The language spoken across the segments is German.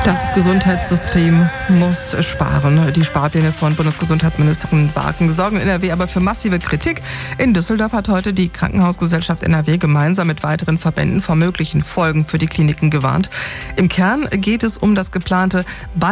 Das Gesundheitssystem muss sparen. Die Sparpläne von Bundesgesundheitsministerin Wagen sorgen in NRW aber für massive Kritik. In Düsseldorf hat heute die Krankenhausgesellschaft NRW gemeinsam mit weiteren Verbänden vor möglichen Folgen für die Kliniken gewarnt. Im Kern geht es um das geplante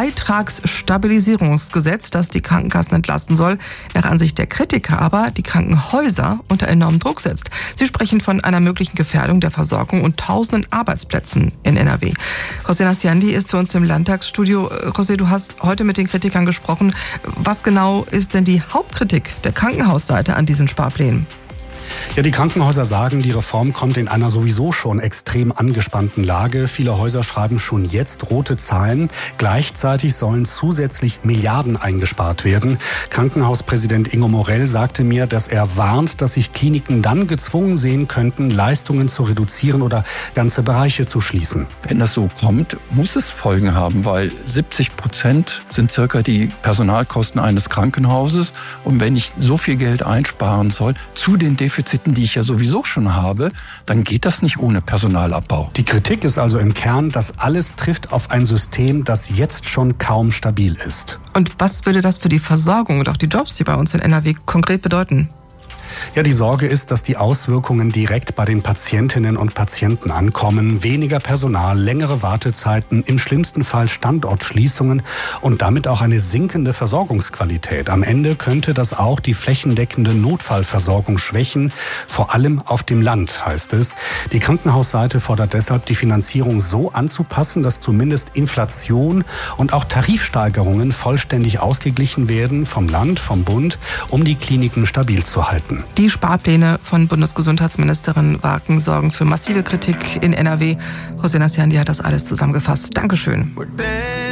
Beitragsstabilisierungsgesetz, das die Krankenkassen entlasten soll. Nach Ansicht der Kritiker aber die Krankenhäuser unter enormen Druck setzt. Sie sprechen von einer möglichen Gefährdung der Versorgung und tausenden Arbeitsplätzen in NRW. José Nassiandi ist für uns im Landtagsstudio. José, du hast heute mit den Kritikern gesprochen. Was genau ist denn die Hauptkritik der Krankenhausseite an diesen Sparplänen? Ja, die Krankenhäuser sagen, die Reform kommt in einer sowieso schon extrem angespannten Lage. Viele Häuser schreiben schon jetzt rote Zahlen. Gleichzeitig sollen zusätzlich Milliarden eingespart werden. Krankenhauspräsident Ingo Morell sagte mir, dass er warnt, dass sich Kliniken dann gezwungen sehen könnten, Leistungen zu reduzieren oder ganze Bereiche zu schließen. Wenn das so kommt, muss es Folgen haben, weil 70% sind circa die Personalkosten eines Krankenhauses. Und wenn ich so viel Geld einsparen soll, zu den Defiziten, die ich ja sowieso schon habe, dann geht das nicht ohne Personalabbau. Die Kritik ist also im Kern, dass alles trifft auf ein System, das jetzt schon kaum stabil ist. Und was würde das für die Versorgung und auch die Jobs hier bei uns in NRW konkret bedeuten? Ja, die Sorge ist, dass die Auswirkungen direkt bei den Patientinnen und Patienten ankommen. Weniger Personal, längere Wartezeiten, im schlimmsten Fall Standortschließungen und damit auch eine sinkende Versorgungsqualität. Am Ende könnte das auch die flächendeckende Notfallversorgung schwächen, vor allem auf dem Land, heißt es. Die Krankenhausseite fordert deshalb, die Finanzierung so anzupassen, dass zumindest Inflation und auch Tarifsteigerungen vollständig ausgeglichen werden vom Land, vom Bund, um die Kliniken stabil zu halten. Die Sparpläne von Bundesgesundheitsministerin Wagen sorgen für massive Kritik in NRW. José Nassiandi hat das alles zusammengefasst. Dankeschön.